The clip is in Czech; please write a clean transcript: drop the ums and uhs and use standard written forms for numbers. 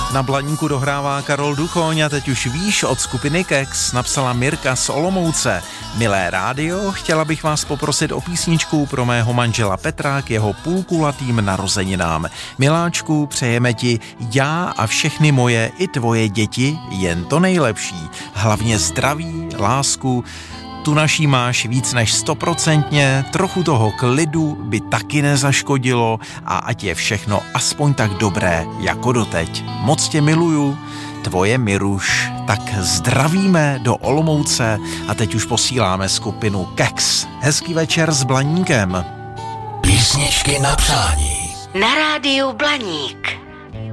Na Blaníku dohrává Karol Duchoň a teď už víš od skupiny Kex, napsala Mirka z Olomouce. Milé rádio, chtěla bych vás poprosit o písničku pro mého manžela Petra k jeho půlkulatým narozeninám. Miláčku, přejeme ti já a všechny moje i tvoje děti jen to nejlepší. Hlavně zdraví, lásku, tu naší máš víc než 100%, trochu toho klidu by taky nezaškodilo a ať je všechno aspoň tak dobré jako doteď. Moc tě miluju, tvoje Miruš. Tak zdravíme do Olomouce a teď už posíláme skupinu Kex. Hezký večer s Blaníkem. Písničky na přání. Na rádiu Blaník.